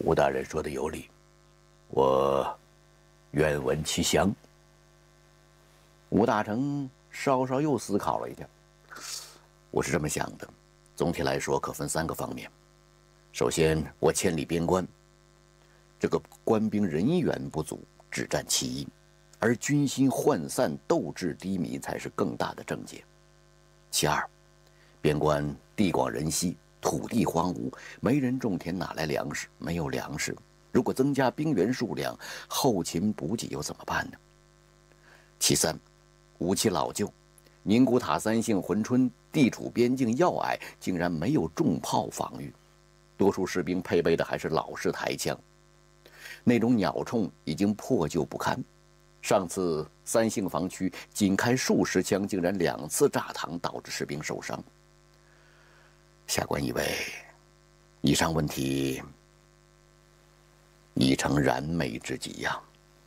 吴大人说的有理，我愿闻其详。吴大成稍稍又思考了一下，我是这么想的，总体来说可分3个方面。首先，我千里边关，这个官兵人员不足，只占其一，而军心涣散、斗志低迷才是更大的症结。其二，边关地广人稀，土地荒芜，没人种田，哪来粮食？没有粮食，如果增加兵员数量，后勤补给又怎么办呢？其三，武器老旧，宁古塔、三姓、珲春地处边境要隘，竟然没有重炮防御，多数士兵配备的还是老式台枪，那种鸟铳已经破旧不堪。上次三姓防区仅开数十枪，竟然2次炸膛，导致士兵受伤。下官以为，以上问题已成燃眉之急呀。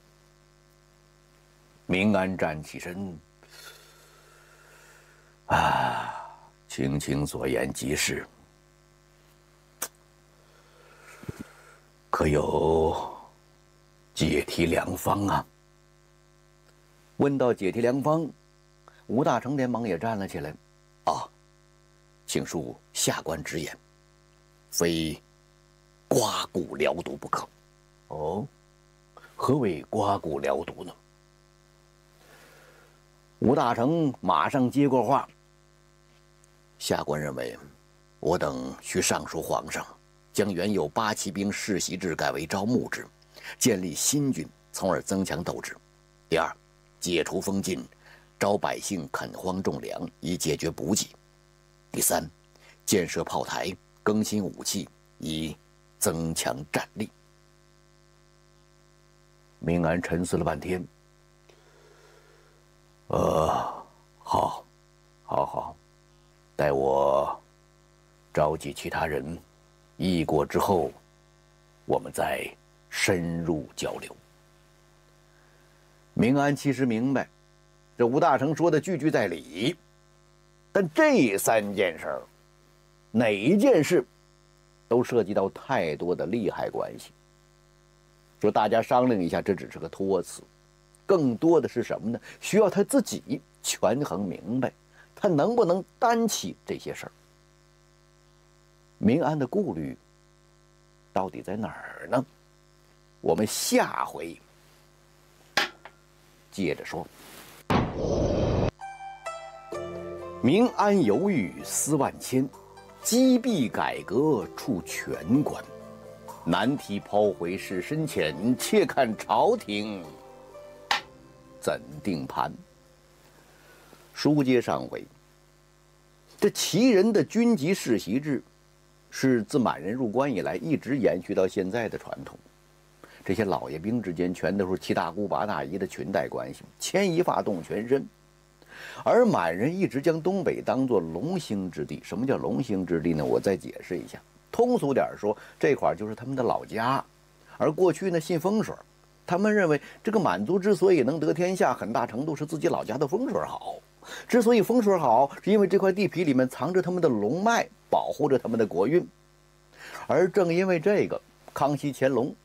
明安站起身，青青所言极是，可有解题良方啊？问到解题良方，吴大成连忙也站了起来。请恕下官直言，非刮骨疗毒不可。哦，何为刮骨疗毒呢？吴大成马上接过话。下官认为，我等需上书皇上，将原有8旗兵世袭制改为招募制，建立新军，从而增强斗志。第二，解除封禁，招百姓垦荒种粮，以解决补给。第三，建设炮台，更新武器，以增强战力。明安沉思了半天。好，待我召集其他人议过之后，我们再深入交流。明安其实明白，这吴大成说的句句在理，但这3件事儿，哪一件事都涉及到太多的利害关系。说大家商量一下，这只是个托词，更多的是什么呢？需要他自己权衡明白，他能不能担起这些事儿。明安的顾虑到底在哪儿呢？我们下回接着说。明安犹豫思万千，积弊改革处全关。难题抛回事深浅，且看朝廷怎定盘。书接上回，这旗人的军籍世袭制是自满人入关以来一直延续到现在的传统。这些老爷兵之间全都是七大姑八大姨的裙带关系，牵一发动全身。而满人一直将东北当作龙兴之地。什么叫龙兴之地呢？我再解释一下。通俗点说，这块就是他们的老家。而过去呢，信风水，他们认为这个满族之所以能得天下，很大程度是自己老家的风水好。之所以风水好，是因为这块地皮里面藏着他们的龙脉，保护着他们的国运。而正因为这个，康熙、乾隆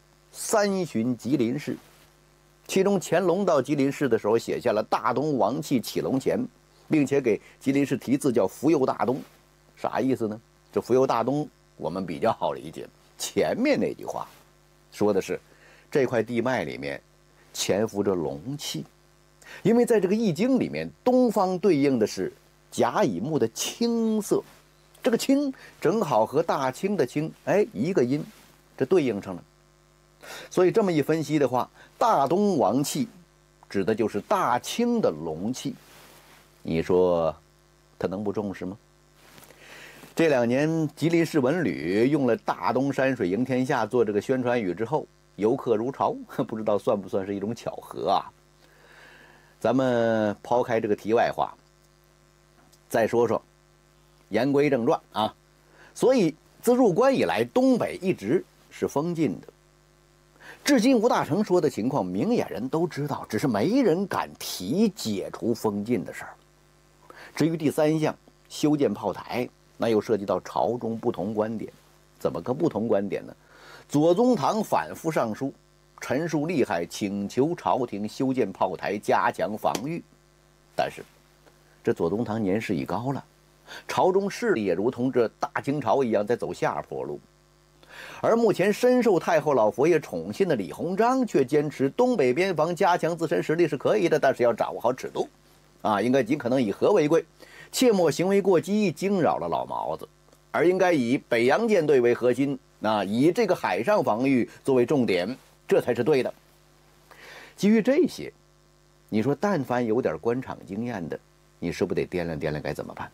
3巡吉林市，其中乾隆到吉林市的时候写下了大东王气起龙前，并且给吉林市题字叫福佑大东。啥意思呢？这福佑大东我们比较好理解，前面那句话说的是这块地脉里面潜伏着龙气，因为在这个易经里面，东方对应的是甲乙木的青色，这个青正好和大清的清一个音，这对应上了。所以这么一分析的话，大东王气指的就是大清的龙气，你说他能不重视吗？这2年吉林市文旅用了大东山水迎天下做这个宣传语之后，游客如潮，不知道算不算是一种巧合啊？咱们抛开这个题外话，再说说，言归正传啊。所以自入关以来，东北一直是封禁的。至今吴大成说的情况，明眼人都知道，只是没人敢提解除封禁的事儿。至于第3项，修建炮台，那又涉及到朝中不同观点。怎么个不同观点呢？ 左宗棠反复上书，陈述利害，请求朝廷修建炮台，加强防御。但是，这左宗棠年事已高了，朝中势力也如同这大清朝一样在走下坡路。而目前深受太后老佛爷宠信的李鸿章却坚持东北边防加强自身实力是可以的，但是要掌握好尺度，应该尽可能以和为贵，切莫行为过激，惊扰了老毛子，而应该以北洋舰队为核心，以这个海上防御作为重点，这才是对的。基于这些，你说但凡有点官场经验的，你是不是得掂量掂量该怎么办？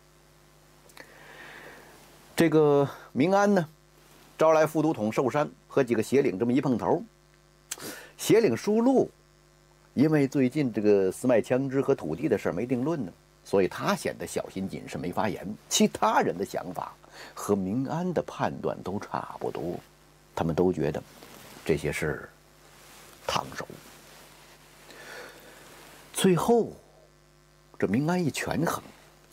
这个明安呢，招来副都统寿山和几个协领这么一碰头，协领舒禄因为最近这个私卖枪支和土地的事没定论呢，所以他显得小心谨慎，没发言。其他人的想法和明安的判断都差不多，他们都觉得这些事烫手。最后，这明安一权衡，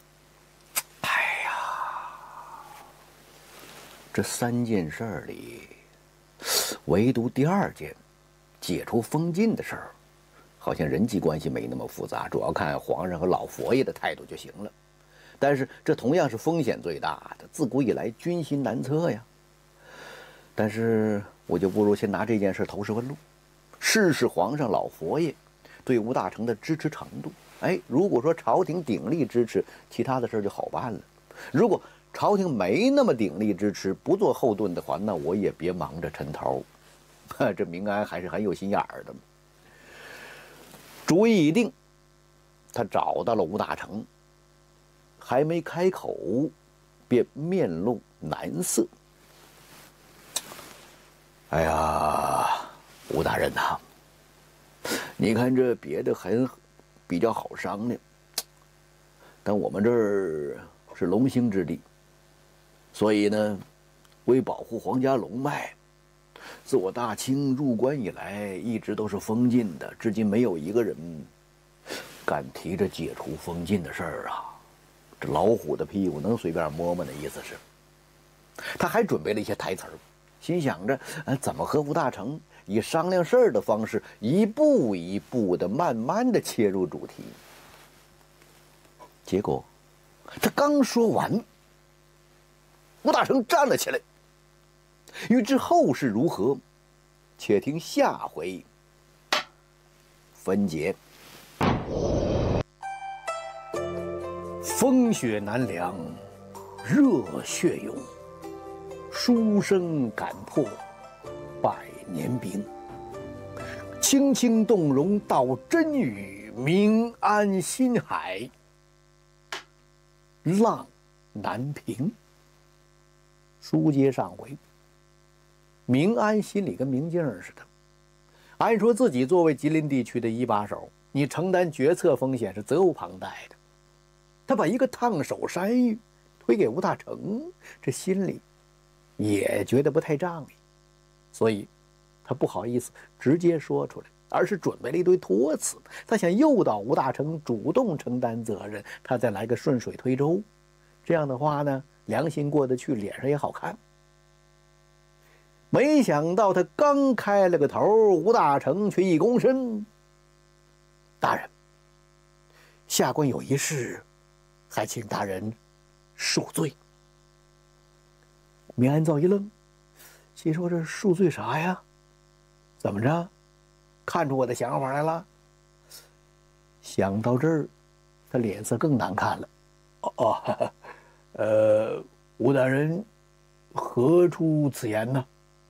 这3件事里，唯独第2件解除封禁的事儿，好像人际关系没那么复杂，主要看皇上和老佛爷的态度就行了。但是这同样是风险最大的，自古以来军心难测呀。但是我就不如先拿这件事投石问路，试试皇上老佛爷对吴大成的支持程度。如果说朝廷鼎力支持，其他的事就好办了；如果朝廷没那么鼎力支持，不做后盾的话，那我也别忙着抻头。这明安还是很有心眼儿的。主意已定，他找到了吴大成，还没开口，便面露难色。哎呀，吴大人呐，你看这别的还比较好商量，但我们这儿是龙兴之地，所以呢，为保护皇家龙脉，自我大清入关以来，一直都是封禁的，至今没有一个人敢提着解除封禁的事儿啊。这老虎的屁股能随便摸摸的意思是。他还准备了一些台词儿，心想着怎么和吴大成以商量事儿的方式，一步一步的慢慢的切入主题。结果他刚说完，吴大成站了起来。欲知后事如何，且听下回分解。风雪难凉，热血涌，书生敢破百年冰。清清动容道真语，明安心海浪难平。书接上回，明安心里跟明镜似的。按说自己作为吉林地区的一把手，你承担决策风险是责无旁贷的。他把一个烫手山芋推给吴大成，这心里也觉得不太仗义，所以他不好意思直接说出来，而是准备了一堆托词。他想诱导吴大成主动承担责任，他再来个顺水推舟。这样的话呢，良心过得去，脸上也好看。没想到他刚开了个头，吴大成却一躬身：“大人，下官有一事，还请大人恕罪。”明安造一愣，心说这恕罪啥呀？怎么着？看出我的想法来了？想到这儿，他脸色更难看了。吴大人何出此言呢？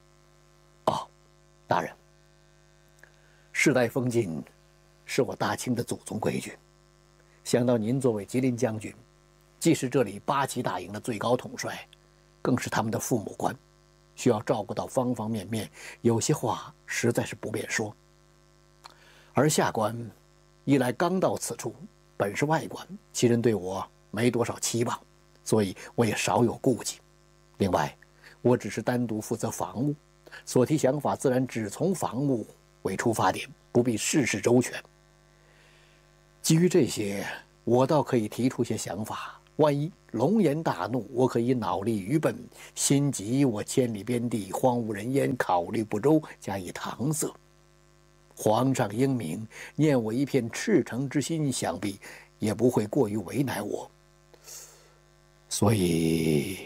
大人，世代封禁是我大清的祖宗规矩。想到您作为吉林将军，既是这里8旗大营的最高统帅，更是他们的父母官，需要照顾到方方面面，有些话实在是不便说。而下官一来刚到此处，本是外官，其人对我没多少期望，所以我也少有顾忌。另外，我只是单独负责防务，所提想法自然只从防务为出发点，不必事事周全。基于这些，我倒可以提出些想法， 万一龙颜大怒，我可以脑力愚笨，心急我千里边地，荒无人烟，考虑不周，加以搪塞。皇上英明，念我一片赤诚之心，想必也不会过于为难我。所以，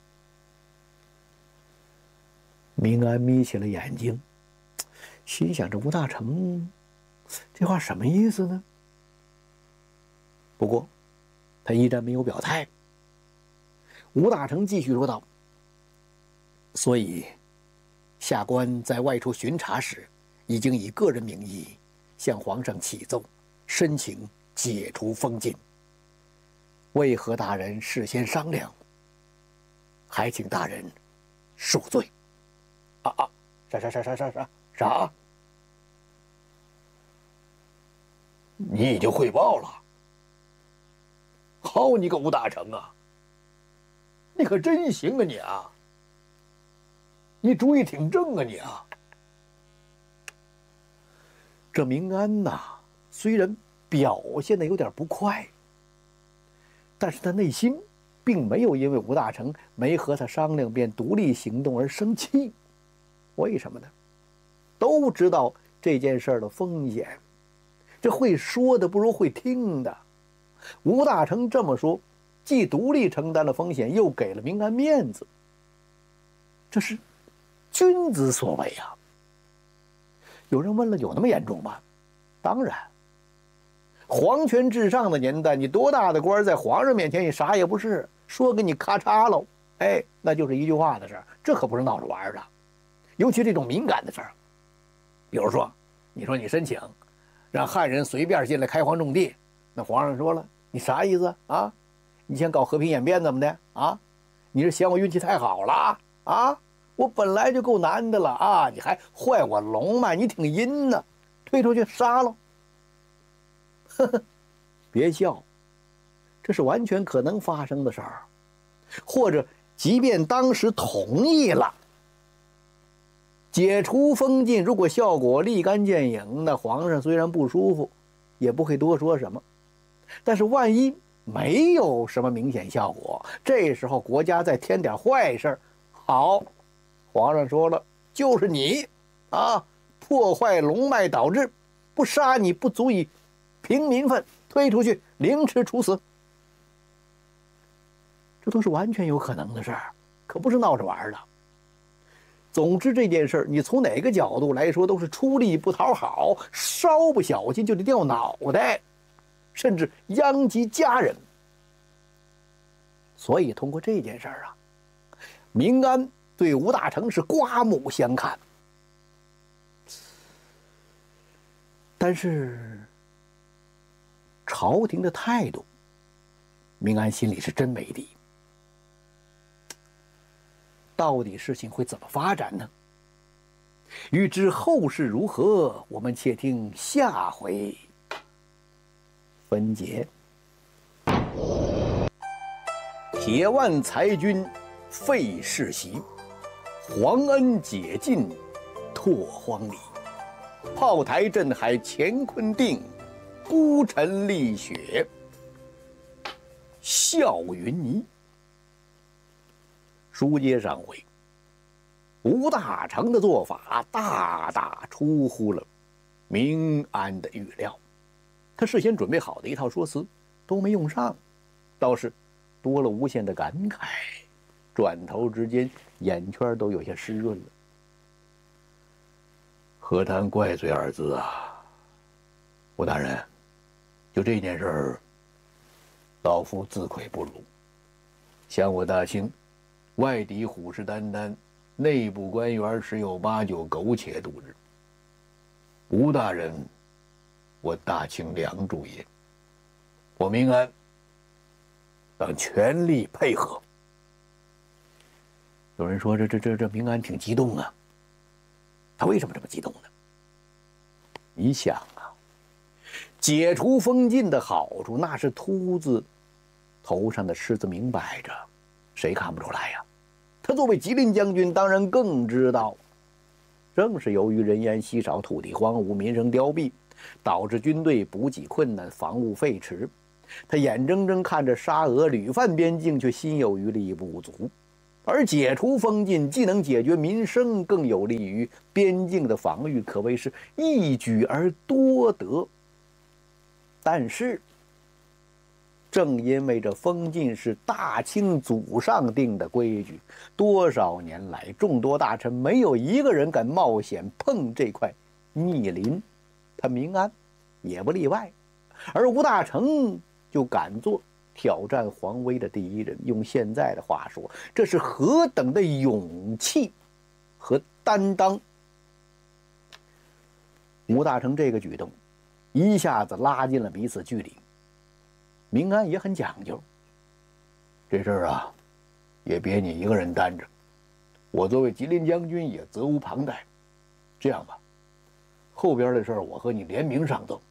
明安眯起了眼睛，心想：这吴大成这话什么意思呢？不过，他依然没有表态。吴大成继续说道：“所以，下官在外出巡查时，已经以个人名义向皇上启奏，申请解除封禁。为何大人事先商量？还请大人恕罪。”啥？你已经汇报了？好你个吴大成啊！你可真行啊你啊！你主意挺正啊你啊！这明安呐，虽然表现的有点不快，但是他内心并没有因为吴大成没和他商量便独立行动而生气。为什么呢？都知道这件事的风险，这会说的不如会听的。吴大成这么说，既独立承担了风险，又给了明安面子，这是君子所为啊。有人问了，有那么严重吗？当然，皇权至上的年代，你多大的官，在皇上面前你啥也不是，说给你咔嚓喽，哎，那就是一句话的事儿，这可不是闹着玩的。尤其这种敏感的事儿，比如说，你说你申请让汉人随便进来开荒种地，那皇上说了，你啥意思啊？你想搞和平演变怎么的啊？你是嫌我运气太好了啊？我本来就够难的了啊，你还坏我龙脉，你挺阴呢，推出去杀喽！呵呵，别笑，这是完全可能发生的事儿，或者即便当时同意了。解除封禁，如果效果立竿见影，那皇上虽然不舒服，也不会多说什么。但是万一没有什么明显效果，这时候国家再添点坏事，好，皇上说了，就是你啊，破坏龙脉导致，不杀你不足以平民愤，推出去凌迟处死，这都是完全有可能的事儿，可不是闹着玩的。总之这件事你从哪个角度来说都是出力不讨好，稍不小心就得掉脑袋，甚至殃及家人。所以通过这件事啊，明安对吴大成是刮目相看。但是朝廷的态度，明安心里是真没底。到底事情会怎么发展呢？欲知后事如何，我们且听下回分解。铁腕裁军废世袭，皇恩解禁拓荒里。炮台镇海乾坤定，孤臣立雪笑云霓。书接上回，吴大成的做法大大出乎了明安的预料，他事先准备好的一套说辞都没用上，倒是多了无限的感慨，转头之间眼圈都有些湿润了。何谈怪罪二字啊，吴大人，就这件事儿，老夫自愧不如。想我大清外敌虎视眈眈，内部官员十有八九苟且度日。吴大人，我大清良主也，我明安当全力配合。有人说这明安挺激动啊，他为什么这么激动呢？你想啊，解除封禁的好处那是秃子头上的虱子明摆着，谁看不出来呀？他作为吉林将军，当然更知道。正是由于人烟稀少、土地荒芜、民生凋敝，导致军队补给困难、防务废弛， 他眼睁睁看着沙俄屡犯边境，却心有余力不足。而解除封禁既能解决民生，更有利于边境的防御，可谓是一举而多得。但是，正因为这封禁是大清祖上定的规矩，多少年来众多大臣没有一个人敢冒险碰这块密林，他明安也不例外。而吴大成就敢做挑战皇威的第一人，用现在的话说，这是何等的勇气和担当！吴大成这个举动一下子拉近了彼此距离。明安也很讲究，这事儿啊，也别你一个人担着，我作为吉林将军也责无旁贷。这样吧，后边的事儿我和你联名上奏。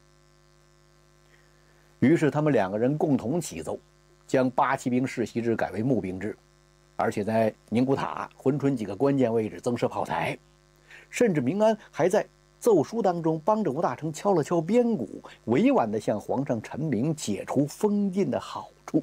于是他们两个人共同起奏，将八旗兵世袭制改为募兵制，而且在宁古塔、珲春几个关键位置增设炮台，甚至明安还在奏书当中帮着吴大成敲了敲边鼓，委婉地向皇上陈明解除封禁的好处。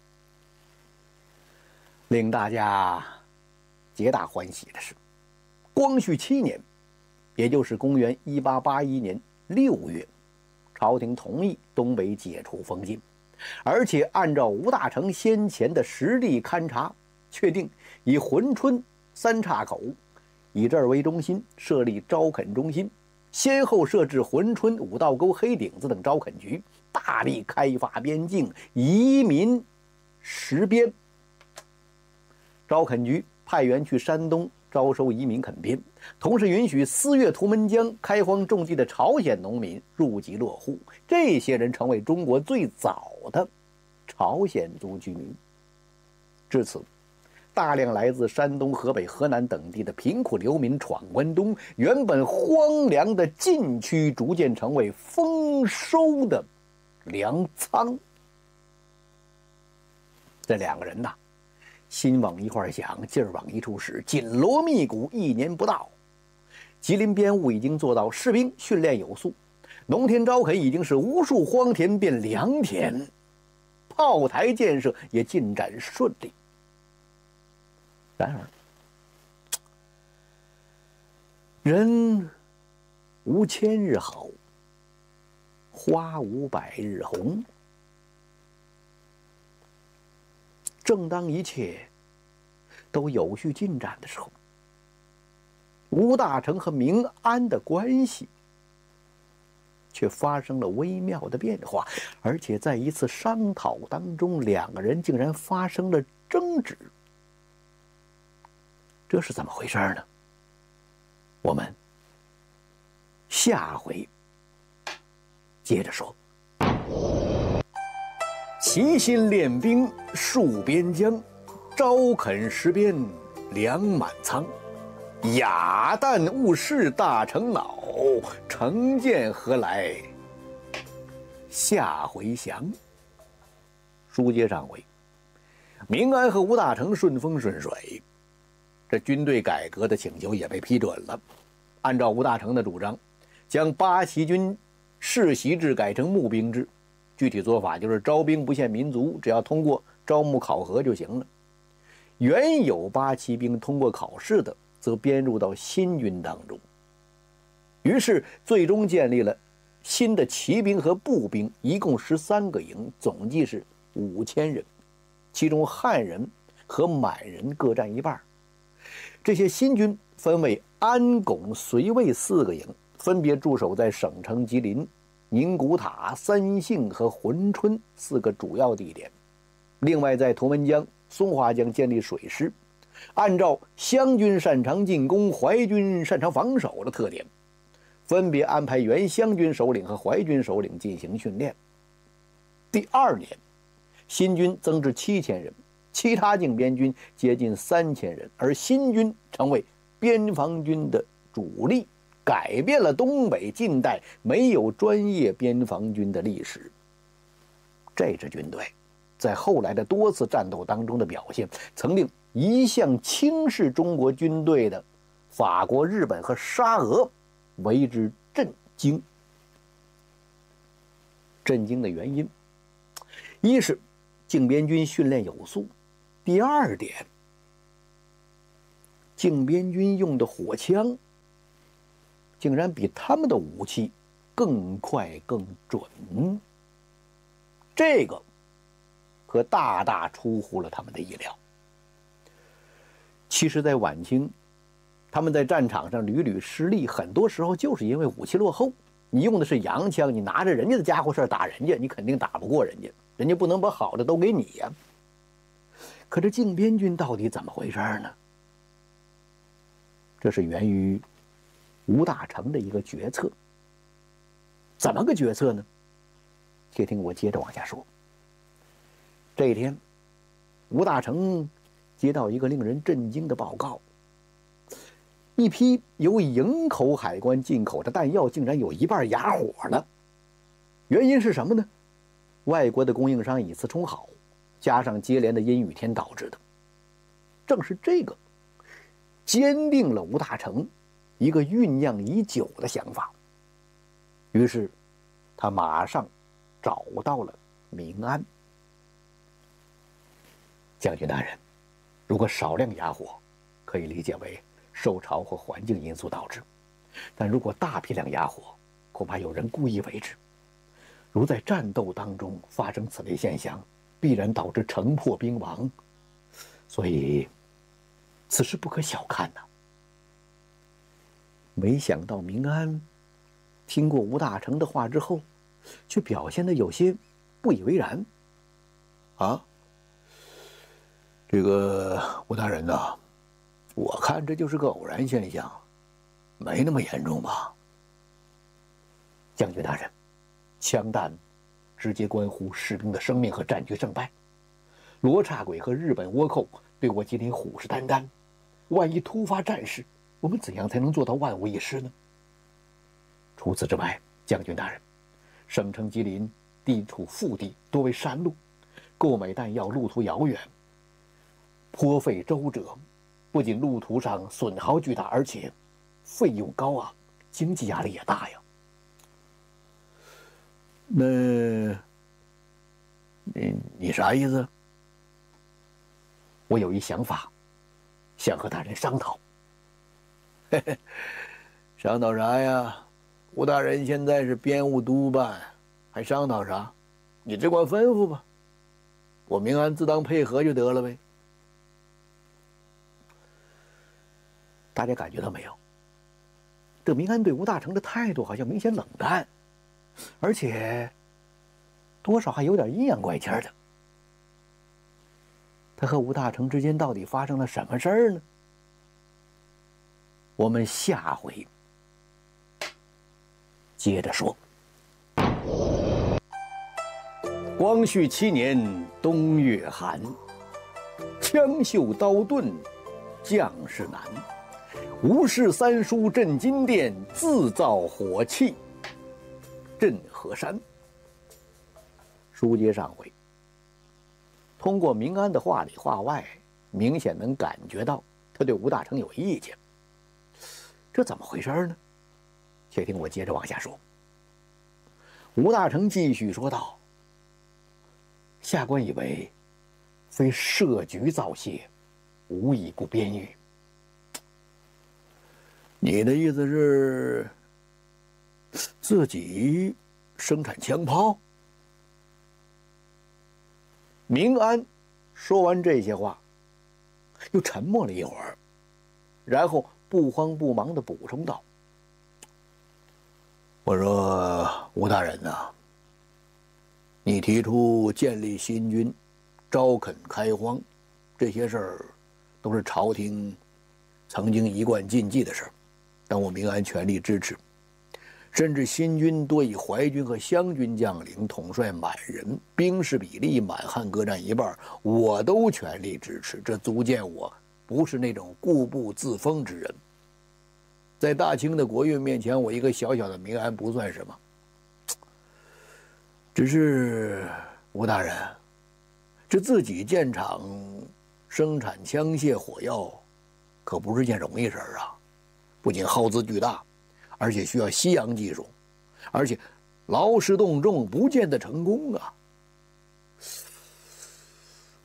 令大家皆大欢喜的是，光绪7年，也就是公元1881年6月，朝廷同意东北解除封禁，而且按照吴大成先前的实地勘察，确定以珲春三岔口以这儿为中心设立招垦中心，先后设置珲春、五道沟、黑顶子等招垦局，大力开发边境，移民实边。招垦局派员去山东招收移民垦边，同时允许私越图们江开荒种地的朝鲜农民入籍落户，这些人成为中国最早的朝鲜族居民。至此，大量来自山东、河北、河南等地的贫苦流民闯关东，原本荒凉的禁区逐渐成为丰收的粮仓。这两个人呐，心往一块想，劲儿往一处使，紧锣密鼓，1年不到，吉林边务已经做到士兵训练有素，农田招垦已经是无数荒田变良田，炮台建设也进展顺利。然而，人无千日好，花无百日红。正当一切都有序进展的时候，吴大成和明安的关系却发生了微妙的变化，而且在一次商讨当中，两个人竟然发生了争执。这是怎么回事呢？我们下回接着说。齐心练兵戍边疆，招垦实边粮满仓。雅旦误事大成恼，成见何来下回详。书接上回，明安和吴大成顺风顺水，这军队改革的请求也被批准了。按照吴大成的主张，将八旗军世袭制改成募兵制，具体做法就是招兵不限民族，只要通过招募考核就行了。原有八旗兵通过考试的，则编入到新军当中。于是最终建立了新的骑兵和步兵，一共13个营，总计是5000人，其中汉人和满人各占一半。这些新军分为安、巩、绥、卫4个营，分别驻守在省城吉林、宁古塔、三姓和珲春4个主要地点。另外在图们江、松花江建立水师，按照湘军擅长进攻、淮军擅长防守的特点，分别安排原湘军首领和淮军首领进行训练。第2年，新军增至7000人，其他靖边军接近3000人，而新军成为边防军的主力，改变了东北近代没有专业边防军的历史。这支军队在后来的多次战斗当中的表现，曾令一向轻视中国军队的法国、日本和沙俄为之震惊。震惊的原因一是靖边军训练有素，第二点，靖边军用的火枪竟然比他们的武器更快更准，这个可大大出乎了他们的意料。其实，在晚清，他们在战场上屡屡失利，很多时候就是因为武器落后。你用的是洋枪，你拿着人家的家伙事打人家，你肯定打不过人家，人家不能把好的都给你呀。可这靖边军到底怎么回事呢？这是源于吴大成的一个决策。怎么个决策呢？且听我接着往下说。这一天，吴大成接到一个令人震惊的报告，一批由营口海关进口的弹药竟然有一半哑火了。原因是什么呢？外国的供应商以次充好，加上接连的阴雨天导致的。正是这个坚定了吴大成一个酝酿已久的想法。于是他马上找到了明安。将军大人，如果少量哑火，可以理解为受潮或环境因素导致，但如果大批量哑火，恐怕有人故意为之。如在战斗当中发生此类现象，必然导致城破兵亡，所以此事不可小看呐。没想到明安听过吴大成的话之后，却表现得有些不以为然。啊，这个吴大人呐，我看这就是个偶然现象，没那么严重吧？将军大人，枪弹直接关乎士兵的生命和战局胜败。罗刹鬼和日本倭寇对我吉林虎视眈眈，万一突发战事，我们怎样才能做到万无一失呢？除此之外，将军大人，省城吉林地处腹地，多为山路，购买弹药路途遥远，颇费周折，不仅路途上损耗巨大，而且费用高昂，经济压力也大呀。那你啥意思？我有一想法，想和大人商讨。嘿嘿，商讨啥呀？吴大人现在是编务督办，还商讨啥？你只管吩咐吧，我明安自当配合就得了呗。大家感觉到没有？这明安对吴大成的态度好像明显冷淡，而且多少还有点阴阳怪气的。他和吴大成之间到底发生了什么事儿呢？我们下回接着说。光绪7年冬月寒，枪绣刀盾将士难。吴氏三叔镇金殿，自造火器镇河山。书接上回，通过明安的话里话外，明显能感觉到他对吴大成有意见。这怎么回事呢？且听我接着往下说。吴大成继续说道：“下官以为，非设局造谢，无以顾边域。”你的意思是自己生产枪炮？明安说完这些话，又沉默了一会儿，然后不慌不忙地补充道：“我说吴大人呐，你提出建立新军，招垦开荒，这些事儿都是朝廷曾经一贯禁忌的事儿，但我明安全力支持。甚至新军多以淮军和湘军将领统帅满人，兵士比例满汉各占一半，我都全力支持。这足见我不是那种固步自封之人。在大清的国运面前，我一个小小的明安不算什么。只是吴大人，这自己建厂生产枪械火药，可不是件容易事儿啊！不仅耗资巨大，而且需要西洋技术，而且劳师动众，不见得成功啊！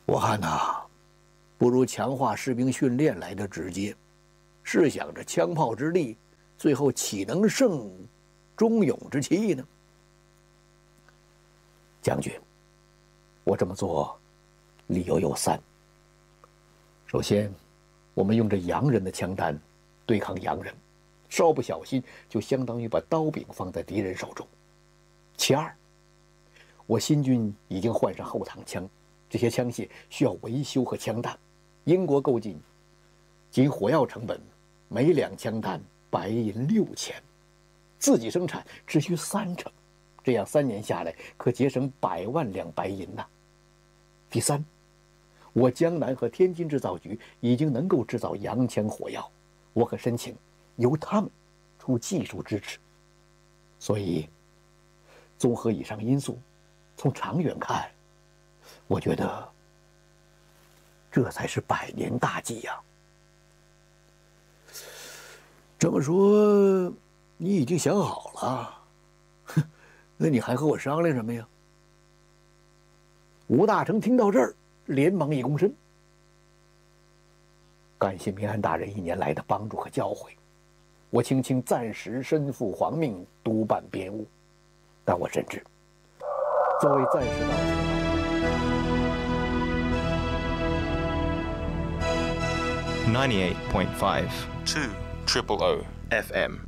我看呐，不如强化士兵训练来的直接。试想着枪炮之力，最后岂能胜忠勇之气呢？将军，我这么做理由有三。首先，我们用着洋人的枪弹对抗洋人，稍不小心就相当于把刀柄放在敌人手中。其二，我新军已经换上后膛枪，这些枪械需要维修和枪弹，英国购进仅火药成本每两枪弹白银6000，自己生产只需30%，这样3年下来可节省100万两白银呐。第三，我江南和天津制造局已经能够制造洋枪火药，我可申请由他们出技术支持。所以，综合以上因素，从长远看，我觉得这才是100年大计呀。这么说，你已经想好了？哼，那你还和我商量什么呀？吴大成听到这儿，连忙一躬身，感谢明安大人1年来的帮助和教诲，我卿暂时身负皇命，督办边务，但我深知，作为暂时到 98.5 2 0 0 FM